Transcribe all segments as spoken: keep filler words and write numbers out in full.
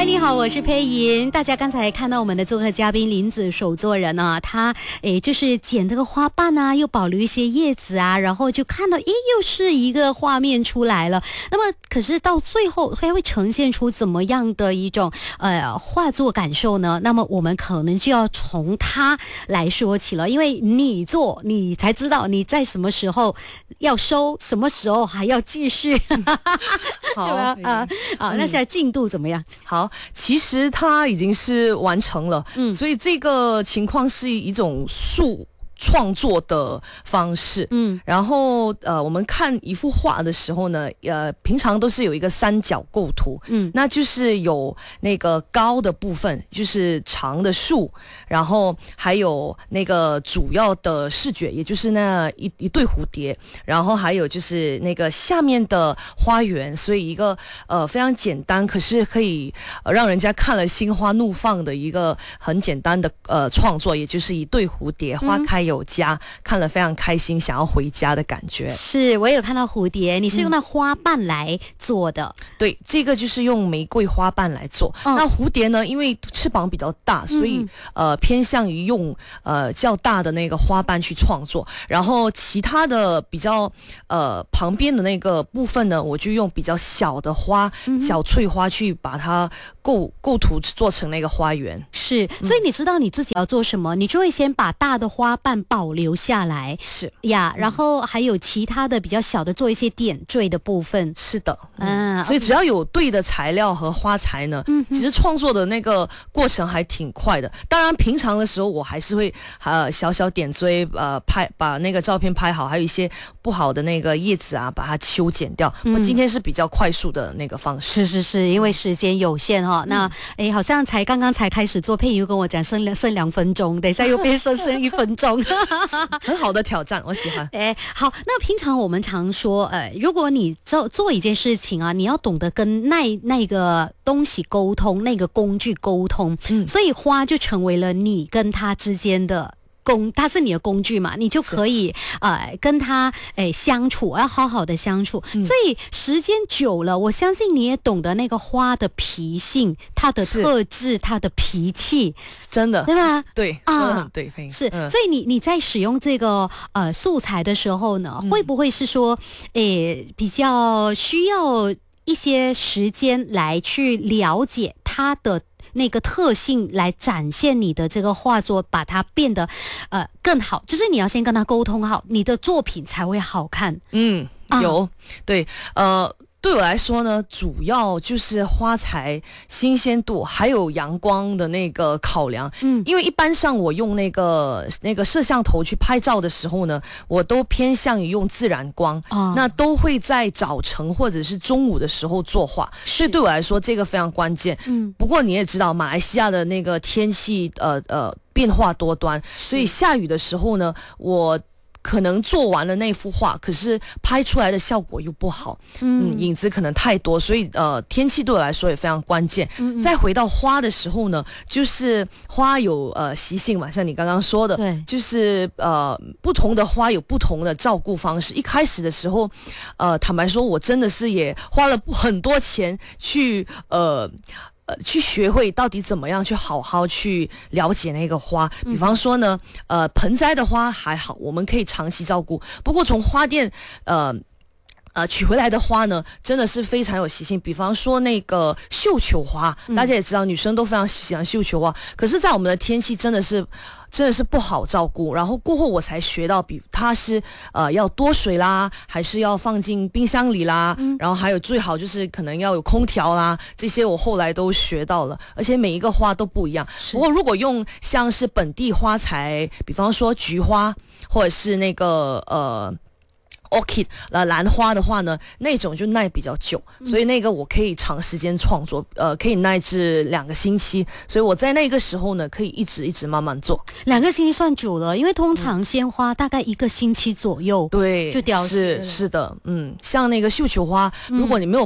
嗨，你好，我是佩莹。大家刚才看到我们的做客嘉宾林子手作人啊，他诶就是剪这个花瓣啊，又保留一些叶子啊，然后就看到诶又是一个画面出来了。那么可是到最后还会呈现出怎么样的一种呃画作感受呢？那么我们可能就要从他来说起了，因为你做你才知道你在什么时候要收，什么时候还要继续。 好啊啊啊！那现在进度怎么样？ 好，其实它已经是完成了，嗯，所以这个情况是一种树创作的方式，嗯，然后呃，我们看一幅画的时候呢，呃，平常都是有一个三角构图，嗯，那就是有那个高的部分，就是长的树，然后还有那个主要的视觉，也就是那一一对蝴蝶，然后还有就是那个下面的花园，所以一个呃非常简单，可是可以、呃、让人家看了心花怒放的一个很简单的呃创作，也就是一对蝴蝶，花开有有家，看了非常开心，想要回家的感觉。 是，我也有看到蝴蝶，你是用那花瓣来做的、嗯、 对，这个就是用玫瑰花瓣来做、嗯、那蝴蝶呢，因为翅膀比较大，所以、嗯、呃偏向于用呃较大的那个花瓣去创作，然后其他的比较呃旁边的那个部分呢，我就用比较小的花、嗯、小翠花去把它构构图做成那个花园。 是，所以你知道你自己要做什么、嗯、你就会先把大的花瓣保留下来， 是呀，然后还有其他的比较小的做一些点缀的部分。 是的，嗯，嗯所以只要有对的材料和花材呢，嗯，其实创作的那个过程还挺快的。当然，平常的时候我还是会呃小小点缀，呃拍把那个照片拍好，还有一些不好的那个叶子啊，把它修剪掉。嗯、我今天是比较快速的那个方式。 是是是，因为时间有限哈、哦。嗯、那哎，好像才刚刚才开始做，佩莹又跟我讲剩两剩两分钟，等一下又变剩剩一分钟。 很好的挑战，我喜欢。 哎，好，那平常我们常说，呃，如果你做做一件事情啊，你要懂得跟那那个东西沟通，那个工具沟通，嗯，所以花就成为了你跟他之间的。工，它是你的工具嘛，你就可以呃跟他诶相处，要好好的相处、嗯。所以时间久了，我相信你也懂得那个花的脾性、它的特质、它的脾气， 真的， 对吧？ 对，说得很对， 啊、是、嗯。所以你你在使用这个呃素材的时候呢，嗯、会不会是说，诶比较需要一些时间来去了解它的？那个特性来展现你的这个画作，把它变得呃更好，就是你要先跟他沟通好，你的作品才会好看。 嗯，有、啊、对，呃。对我来说呢，主要就是花材新鲜度，还有阳光的那个考量。嗯，因为一般上我用那个那个摄像头去拍照的时候呢，我都偏向于用自然光，哦、那都会在早晨或者是中午的时候作画。所以对我来说，这个非常关键。嗯，不过你也知道，马来西亚的那个天气，呃呃变化多端，所以下雨的时候呢，我。可能做完了那幅画，可是拍出来的效果又不好，嗯，嗯影子可能太多，所以呃，天气对我来说也非常关键。嗯嗯再回到花的时候呢，就是花有呃习性嘛，像你刚刚说的，对，就是呃不同的花有不同的照顾方式。一开始的时候，呃，坦白说，我真的是也花了很多钱去呃。呃，去学会到底怎么样去好好去了解那个花。比方说呢，呃，盆栽的花还好，我们可以长期照顾。不过从花店，呃。呃，取回来的花呢，真的是非常有习性。比方说那个绣球花，嗯、大家也知道，女生都非常喜欢绣球花。可是，在我们的天气真的是，真的是不好照顾。然后过后我才学到，比它是呃要多水啦，还是要放进冰箱里啦。嗯、然后还有最好就是可能要有空调啦，这些我后来都学到了。而且每一个花都不一样。不过如果用像是本地花材，比方说菊花，或者是那个呃。orchid 呃兰花的话呢，那种就耐比较久，所以那个我可以长时间创作，呃，可以耐至两个星期，所以我在那个时候呢，可以一直一直慢慢做。 两个星期算久了，因为通常鲜花大概一个星期左右， 对， 就凋谢了。 是是的，嗯，像那个绣球花，如果你没有保。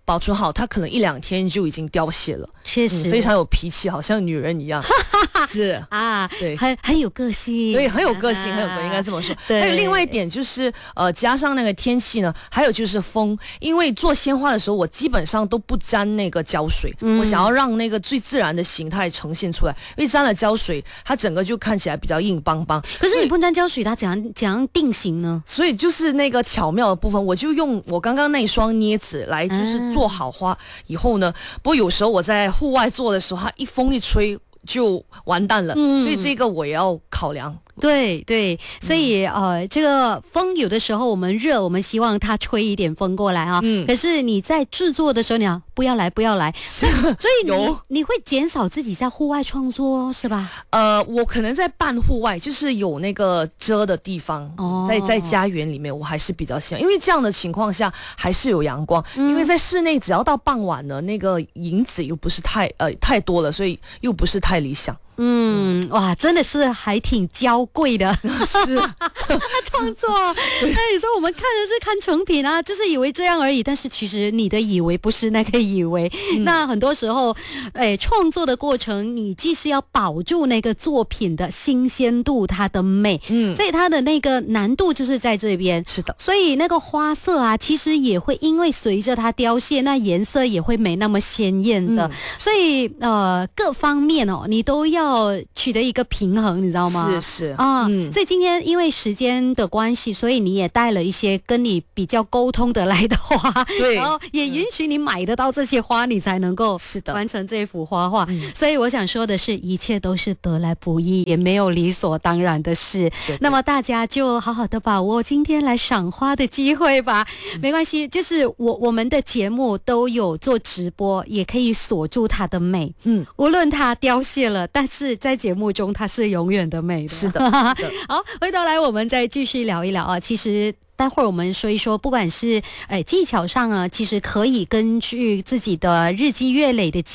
保存好，它可能一两天就已经凋谢了。 确实、 嗯、非常有脾气，好像女人一样。是啊， 对， 很很有个性， 对，很有个性，很有个性，应该这么说。 对， 还有另外一点就是，呃，加上那个天气呢，还有就是风，因为做鲜花的时候，我基本上都不沾那个胶水，嗯、我想要让那个最自然的形态呈现出来，因为沾了胶水，它整个就看起来比较硬邦邦。 可是你不沾胶水，它怎样怎样定型呢？ 所以就是那个巧妙的部分，我就用我刚刚那一双镊子来，就是做好花以后呢，嗯、不过有时候我在户外做的时候，它一风一吹就完蛋了，嗯、所以这个我也要考量。 对对，所以、嗯、呃，这个风有的时候我们热，我们希望它吹一点风过来啊。嗯。可是你在制作的时候，你要不要来，不要来。所以你你会减少自己在户外创作是吧？ 呃，我可能在半户外，就是有那个遮的地方，哦、在在家园里面，我还是比较喜欢，因为这样的情况下还是有阳光。嗯、因为在室内，只要到傍晚呢，那个影子又不是太呃太多了，所以又不是太理想。 嗯，哇，真的是还挺娇贵的， 是创作。那你说我们看的是看成品啊，就是以为这样而已，但是其实你的以为不是那个以为。嗯、那很多时候，哎，创作的过程，你既是要保住那个作品的新鲜度，它的美，嗯，所以它的那个难度就是在这边。 是的， 所以那个花色啊，其实也会因为随着它凋谢，那颜色也会没那么鲜艳的。嗯、所以呃，各方面哦，你都要。要取得一个平衡，你知道吗？ 是是啊，嗯、所以今天因为时间的关系，所以你也带了一些跟你比较沟通得来的花， 对， 然后也允许你买得到这些花，你才能够是的完成这幅花画。嗯、所以我想说的是，一切都是得来不易，也没有理所当然的事。 对对， 那么大家就好好的把握今天来赏花的机会吧。嗯、没关系，就是我我们的节目都有做直播，也可以锁住它的美。嗯，无论它凋谢了，但是是在节目中它是永远的美的。 是的。 好，回头来我们再继续聊一聊啊。其实待会儿我们说一说，不管是呃技巧上啊，其实可以根据自己的日积月累的